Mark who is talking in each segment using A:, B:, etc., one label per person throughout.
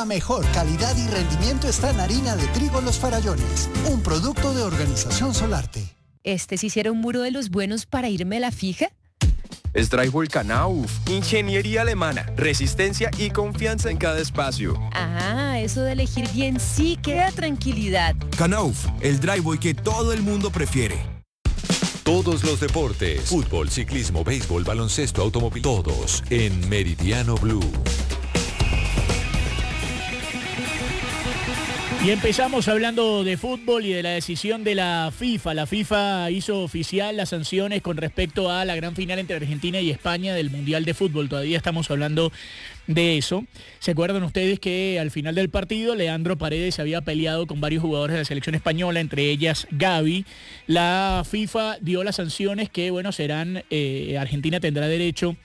A: La mejor calidad y rendimiento está en harina de trigo Los Farallones, un producto de Organización Solarte.
B: ¿Sí será un muro de los buenos para irme a la fija?
C: Es Drywall Knauf, ingeniería alemana, resistencia y confianza en cada espacio.
B: Ah, eso de elegir bien sí que da tranquilidad.
D: Knauf, el drywall que todo el mundo prefiere.
E: Todos los deportes, fútbol, ciclismo, béisbol, baloncesto, automóvil, todos en Meridiano Blue.
F: Y empezamos hablando de fútbol y de la decisión de la FIFA. La FIFA hizo oficial las sanciones con respecto a la gran final entre Argentina y España del Mundial de Fútbol. Todavía estamos hablando de eso. ¿Se acuerdan ustedes que al final del partido Leandro Paredes había peleado con varios jugadores de la selección española, entre ellas Gavi? La FIFA dio las sanciones que, bueno, serán, Argentina tendrá derecho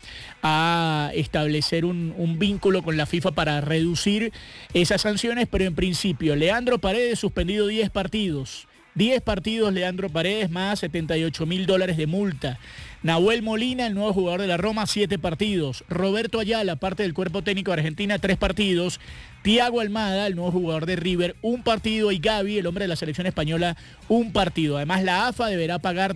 F: a establecer un vínculo con la FIFA para reducir esas sanciones, pero en principio Leandro Paredes suspendido 10 partidos. 10 partidos Leandro Paredes más $78.000 de multa. Nahuel Molina, el nuevo jugador de la Roma, 7 partidos. Roberto Ayala, parte del cuerpo técnico de Argentina, 3 partidos. Thiago Almada, el nuevo jugador de River, 1 partido. Y Gavi, el hombre de la selección española, 1 partido. Además, la AFA deberá pagar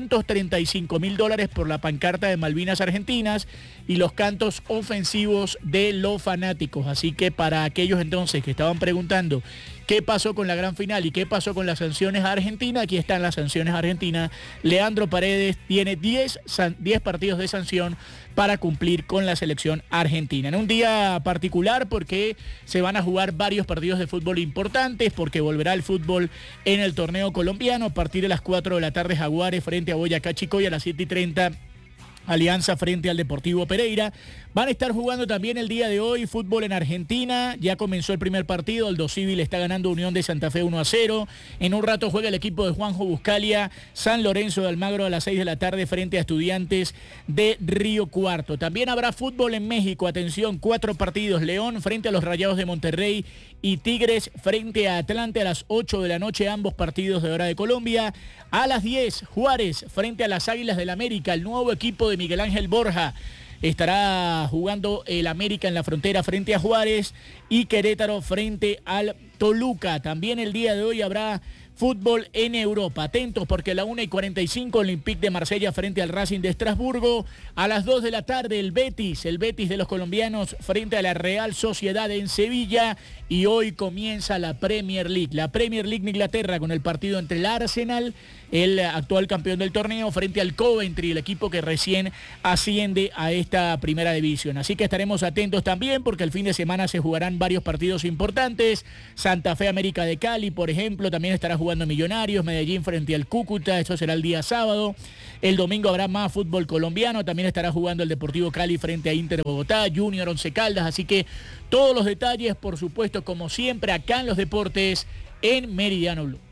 F: $235.000 por la pancarta de Malvinas Argentinas y los cantos ofensivos de los fanáticos. Así que para aquellos entonces que estaban preguntando qué pasó con la gran final y qué pasó con las sanciones a Argentina, aquí están las sanciones a Argentina. Leandro Paredes tiene 10 partidos de sanción para cumplir con la selección argentina. En un día particular porque se van a jugar varios partidos de fútbol importantes, porque volverá el fútbol en el torneo colombiano a partir de las 4 de la tarde. Jaguares frente a Boyacá Chicó, y a las 7:30 Alianza frente al Deportivo Pereira. Van a estar jugando también el día de hoy fútbol en Argentina. Ya comenzó el primer partido. Aldo Civil está ganando Unión de Santa Fe 1-0. En un rato juega el equipo de Juanjo Buscalia, San Lorenzo de Almagro, a las 6 de la tarde frente a Estudiantes de Río Cuarto. También habrá fútbol en México. Atención, 4 partidos. León frente a los Rayados de Monterrey y Tigres frente a Atlante a las 8 de la noche. Ambos partidos de hora de Colombia. A las 10, Juárez frente a las Águilas del América, el nuevo equipo de Miguel Ángel Borja. Estará jugando el América en la Frontera frente a Juárez, y Querétaro frente al Toluca. También el día de hoy habrá fútbol en Europa. Atentos porque a la 1:45 Olympique de Marsella frente al Racing de Estrasburgo. A las 2 de la tarde el Betis de los colombianos frente a la Real Sociedad en Sevilla. Y hoy comienza la Premier League. La Premier League de Inglaterra con el partido entre el Arsenal, el actual campeón del torneo, frente al Coventry, el equipo que recién asciende a esta primera división. Así que estaremos atentos también porque el fin de semana se jugarán varios partidos importantes. Santa Fe América de Cali, por ejemplo, también estará jugando Millonarios, Medellín frente al Cúcuta, eso será el día sábado. El domingo habrá más fútbol colombiano, también estará jugando el Deportivo Cali frente a Inter Bogotá, Junior Once Caldas, así que todos los detalles, por supuesto, como siempre, acá en los deportes en Meridiano Blue.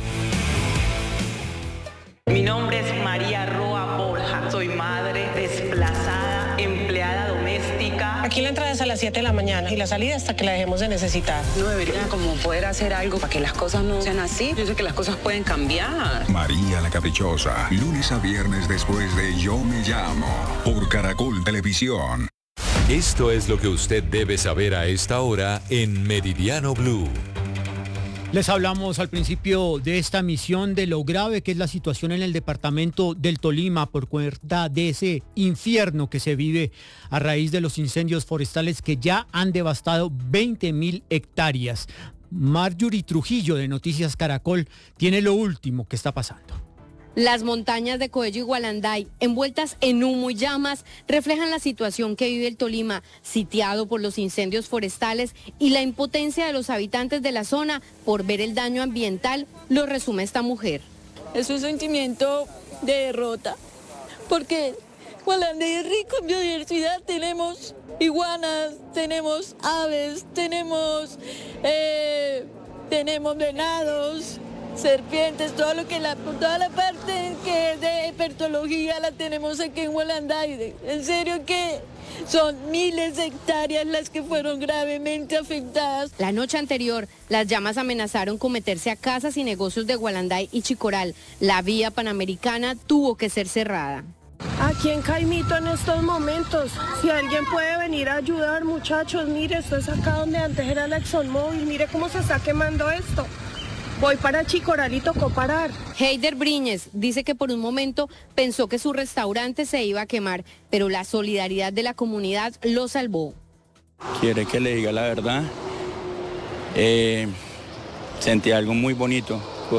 G: Mi nombre es María Roa Borja, soy madre desplazada, empleada doméstica.
H: Aquí la entrada es a las 7 de la mañana y la salida hasta que la dejemos de necesitar.
G: No deberían como poder hacer algo para que las cosas no sean así. Yo sé que las cosas pueden cambiar.
I: María la Caprichosa, lunes a viernes después de Yo Me Llamo, por Caracol Televisión.
E: Esto es lo que usted debe saber a esta hora en Meridiano Blue.
J: Les hablamos al principio de esta misión de lo grave que es la situación en el departamento del Tolima por cuenta de ese infierno que se vive a raíz de los incendios forestales que ya han devastado 20.000 hectáreas. Marjorie Trujillo de Noticias Caracol tiene lo último que está pasando.
K: Las montañas de Coello y Gualanday, envueltas en humo y llamas, reflejan la situación que vive el Tolima, sitiado por los incendios forestales, y la impotencia de los habitantes de la zona por ver el daño ambiental, lo resume esta mujer.
L: Es un sentimiento de derrota, porque Gualanday es rico en biodiversidad, tenemos iguanas, tenemos aves, tenemos venados, serpientes, todo lo que toda la parte que es de herpetología la tenemos aquí en Gualanday. En serio que son miles de hectáreas las que fueron gravemente afectadas.
K: La noche anterior, las llamas amenazaron con meterse a casas y negocios de Gualanday y Chicoral. La vía panamericana tuvo que ser cerrada.
H: Aquí en Caimito en estos momentos, si alguien puede venir a ayudar, muchachos, mire, esto es acá donde antes era la ExxonMobil, mire cómo se está quemando esto. Voy para Chicoral y tocó parar.
K: Heider Briñez dice que por un momento pensó que su restaurante se iba a quemar, pero la solidaridad de la comunidad lo salvó.
M: Quiere que le diga la verdad. Sentí algo muy bonito.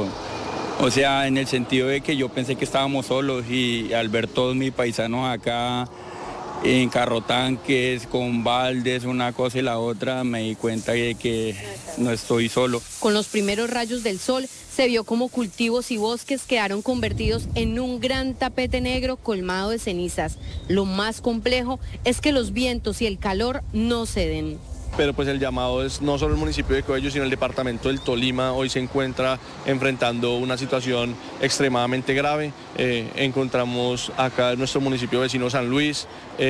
M: O sea, en el sentido de que yo pensé que estábamos solos y al ver todos mis paisanos acá en carrotanques, con baldes, una cosa y la otra, me di cuenta de que no estoy solo.
K: Con los primeros rayos del sol se vio como cultivos y bosques quedaron convertidos en un gran tapete negro colmado de cenizas. Lo más complejo es que los vientos y el calor no ceden.
N: Pero pues el llamado es no solo el municipio de Coello, sino el departamento del Tolima. Hoy se encuentra enfrentando una situación extremadamente grave. Encontramos acá en nuestro municipio vecino San Luis,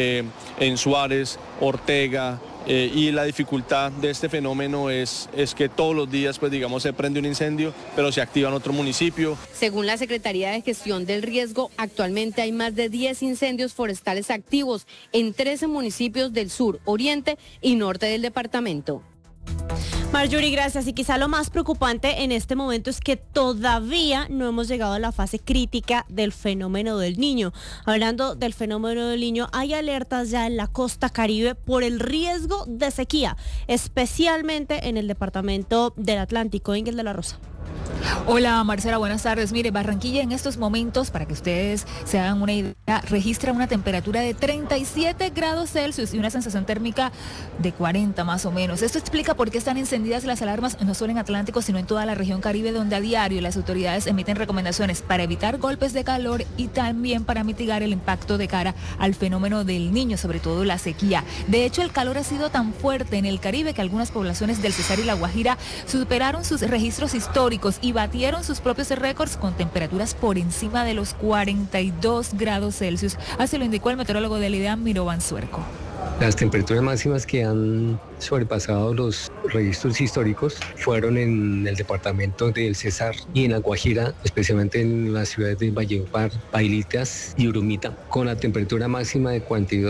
N: en Suárez, Ortega, y la dificultad de este fenómeno es que todos los días, pues digamos, se prende un incendio, pero se activa en otro municipio.
K: Según la Secretaría de Gestión del Riesgo, actualmente hay más de 10 incendios forestales activos en 13 municipios del sur, oriente y norte del departamento.
O: Marjorie, gracias. Y quizá lo más preocupante en este momento es que todavía no hemos llegado a la fase crítica del fenómeno del Niño. Hablando del fenómeno del Niño, hay alertas ya en la costa Caribe por el riesgo de sequía, especialmente en el departamento del Atlántico. Ingrid de la Rosa.
B: Hola Marcela, buenas tardes. Mire, Barranquilla en estos momentos, para que ustedes se hagan una idea, registra una temperatura de 37 grados Celsius y una sensación térmica de 40 más o menos. Esto explica por qué están encendidas las alarmas no solo en Atlántico, sino en toda la región Caribe, donde a diario las autoridades emiten recomendaciones para evitar golpes de calor y también para mitigar el impacto de cara al fenómeno del Niño, sobre todo la sequía. De hecho, el calor ha sido tan fuerte en el Caribe que algunas poblaciones del Cesar y La Guajira superaron sus registros históricos y batieron sus propios récords con temperaturas por encima de los 42 grados Celsius. Así lo indicó el meteorólogo del IDEAM, Mirovan Suerco.
P: Las temperaturas máximas que han sobrepasado los registros históricos fueron en el departamento del Cesar y en La Guajira, especialmente en las ciudades de Valledupar, Pailitas y Urumita, con la temperatura máxima de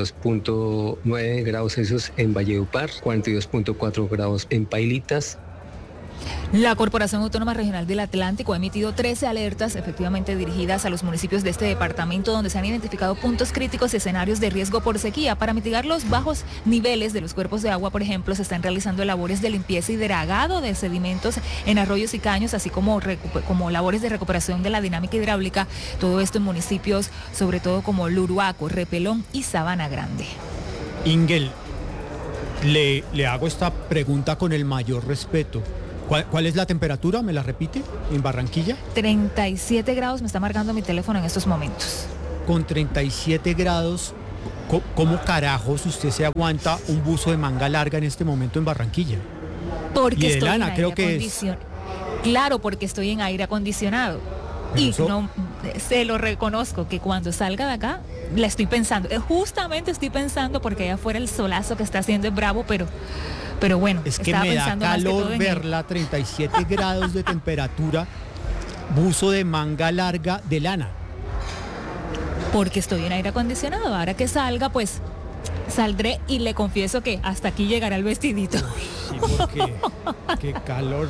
P: 42.9 grados Celsius en Valledupar, 42.4 grados en Pailitas.
B: La Corporación Autónoma Regional del Atlántico ha emitido 13 alertas efectivamente dirigidas a los municipios de este departamento donde se han identificado puntos críticos y escenarios de riesgo por sequía. Para mitigar los bajos niveles de los cuerpos de agua, por ejemplo, se están realizando labores de limpieza y dragado de sedimentos en arroyos y caños, así como labores de recuperación de la dinámica hidráulica. Todo esto en municipios, sobre todo como Luruaco, Repelón y Sabana Grande.
J: Ingel, le hago esta pregunta con el mayor respeto. ¿Cuál es la temperatura? ¿Me la repite? ¿En Barranquilla?
B: 37 grados me está marcando mi teléfono en estos momentos.
J: Con 37 grados, ¿cómo carajos usted se aguanta un buzo de manga larga en este momento en Barranquilla?
B: Porque
J: y de
B: estoy
J: lana,
B: en
J: creo
B: aire
J: que
B: acondicionado. Claro, porque estoy en aire acondicionado. Y
J: eso...
B: no se lo reconozco que cuando salga de acá la estoy pensando. Justamente estoy pensando porque allá afuera el solazo que está haciendo es bravo, pero bueno,
J: es que me da calor verla, 37 grados de temperatura, buzo de manga larga de lana.
B: Porque estoy en aire acondicionado. Ahora que salga, pues saldré y le confieso que hasta aquí llegará el vestidito.
J: Sí, porque qué calor,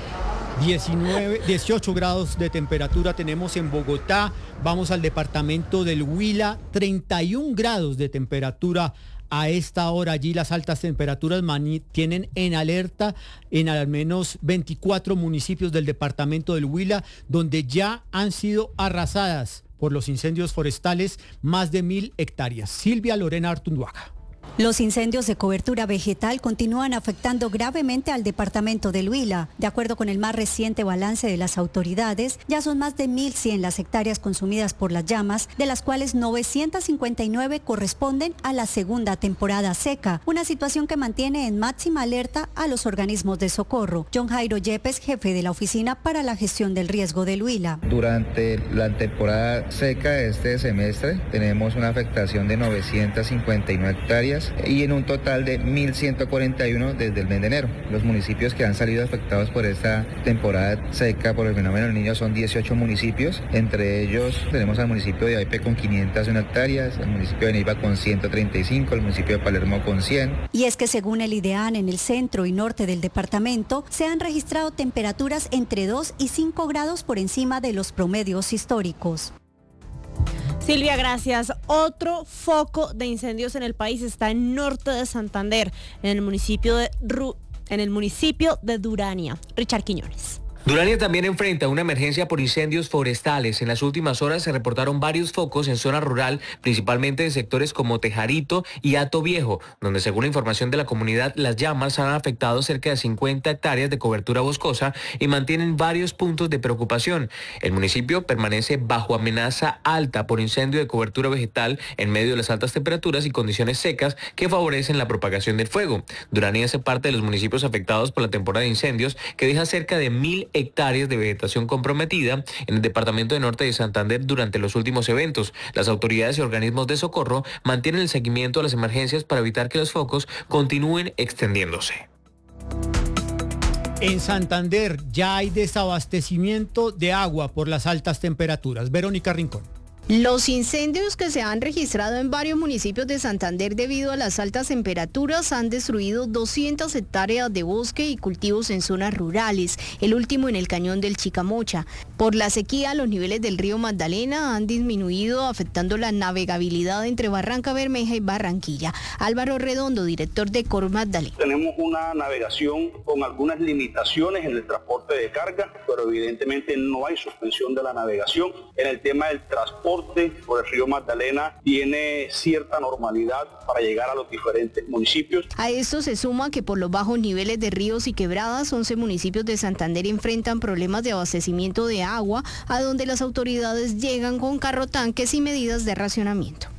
J: bola. 18 grados de temperatura tenemos en Bogotá. Vamos al departamento del Huila, 31 grados de temperatura. A esta hora allí las altas temperaturas tienen en alerta en al menos 24 municipios del departamento del Huila, donde ya han sido arrasadas por los incendios forestales más de 1.000 hectáreas. Silvia Lorena Artunduaga.
Q: Los incendios de cobertura vegetal continúan afectando gravemente al departamento del Huila. De acuerdo con el más reciente balance de las autoridades, ya son más de 1.100 las hectáreas consumidas por las llamas, de las cuales 959 corresponden a la segunda temporada seca, una situación que mantiene en máxima alerta a los organismos de socorro. John Jairo Yepes, jefe de la Oficina para la Gestión del Riesgo del Huila.
R: Durante la temporada seca de este semestre tenemos una afectación de 959 hectáreas hectáreas y en un total de 1.141 desde el mes de enero. Los municipios que han salido afectados por esta temporada seca por el fenómeno del Niño son 18 municipios. Entre ellos tenemos al municipio de Ibaipé con 501 hectáreas, el municipio de Neiva con 135, el municipio de Palermo con 100.
Q: Y es que según el IDEAN, en el centro y norte del departamento se han registrado temperaturas entre 2 y 5 grados por encima de los promedios históricos.
O: Silvia, gracias. Otro foco de incendios en el país está en norte de Santander, en el municipio de Durania. Richard Quiñones.
S: Durania también enfrenta una emergencia por incendios forestales. En las últimas horas se reportaron varios focos en zona rural, principalmente en sectores como Tejarito y Hato Viejo, donde según la información de la comunidad, las llamas han afectado cerca de 50 hectáreas de cobertura boscosa y mantienen varios puntos de preocupación. El municipio permanece bajo amenaza alta por incendio de cobertura vegetal en medio de las altas temperaturas y condiciones secas que favorecen la propagación del fuego. Durania hace parte de los municipios afectados por la temporada de incendios, que deja cerca de 1.000 hectáreas de vegetación comprometida en el departamento de norte de Santander durante los últimos eventos. Las autoridades y organismos de socorro mantienen el seguimiento a las emergencias para evitar que los focos continúen extendiéndose.
J: En Santander ya hay desabastecimiento de agua por las altas temperaturas. Verónica Rincón.
T: Los incendios que se han registrado en varios municipios de Santander debido a las altas temperaturas han destruido 200 hectáreas de bosque y cultivos en zonas rurales, el último en el cañón del Chicamocha. Por la sequía, los niveles del río Magdalena han disminuido, afectando la navegabilidad entre Barranca Bermeja y Barranquilla. Álvaro Redondo, director de Cor Magdalena.
U: Tenemos una navegación con algunas limitaciones en el transporte de carga, pero evidentemente no hay suspensión de la navegación. En el tema del transporte por el río Magdalena tiene cierta normalidad para llegar a los diferentes municipios.
T: A esto se suma que por los bajos niveles de ríos y quebradas, 11 municipios de Santander enfrentan problemas de abastecimiento de agua, a donde las autoridades llegan con carrotanques y medidas de racionamiento.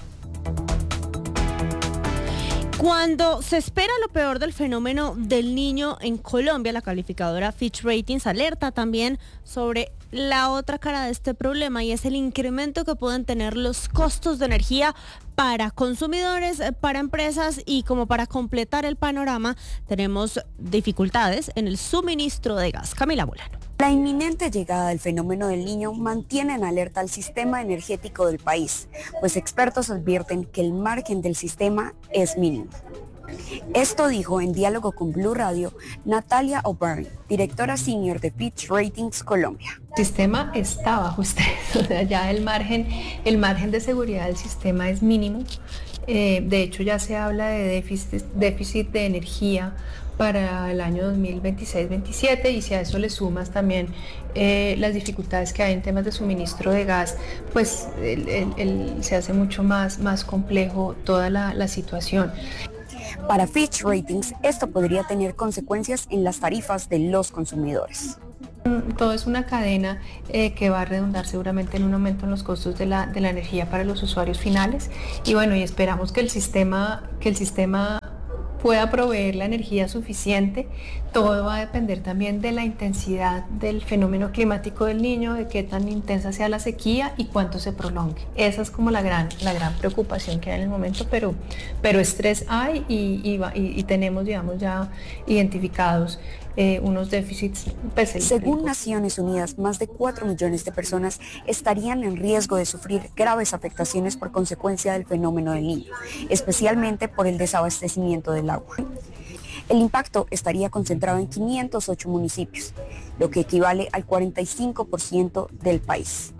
O: Cuando se espera lo peor del fenómeno del Niño en Colombia, la calificadora Fitch Ratings alerta también sobre la otra cara de este problema, y es el incremento que pueden tener los costos de energía para consumidores, para empresas, y como para completar el panorama tenemos dificultades en el suministro de gas. Camila Bolano.
V: La inminente llegada del fenómeno del Niño mantiene en alerta al sistema energético del país, pues expertos advierten que el margen del sistema es mínimo. Esto dijo en diálogo con Blue Radio Natalia O'Byrne, directora senior de Fitch Ratings Colombia.
W: El sistema está bajo estrés, o sea, ya el margen de seguridad del sistema es mínimo. De hecho, ya se habla de déficit de energía para el año 2026-27, y si a eso le sumas también las dificultades que hay en temas de suministro de gas, pues se hace mucho más complejo toda la situación.
V: Para Fitch Ratings, esto podría tener consecuencias en las tarifas de los consumidores.
W: Todo es una cadena que va a redundar seguramente en un aumento en los costos de la energía para los usuarios finales, y bueno, y esperamos que el sistema pueda proveer la energía suficiente. Todo va a depender también de la intensidad del fenómeno climático del Niño, de qué tan intensa sea la sequía y cuánto se prolongue. Esa es como la gran preocupación que hay en el momento, pero estrés hay y tenemos, digamos, ya identificados unos déficits.
V: Según Naciones Unidas, más de 4 millones de personas estarían en riesgo de sufrir graves afectaciones por consecuencia del fenómeno del Niño, especialmente por el desabastecimiento del agua. El impacto estaría concentrado en 508 municipios, lo que equivale al 45% del país.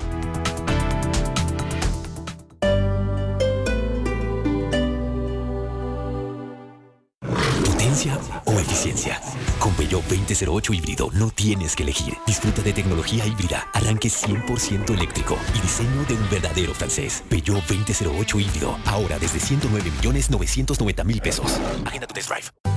X: ¿Potencia o eficiencia? Con Peugeot 2008 híbrido no tienes que elegir. Disfruta de tecnología híbrida, arranque 100% eléctrico y diseño de un verdadero francés. Peugeot 2008 híbrido, ahora desde 109.990.000 pesos. Agenda tu test drive.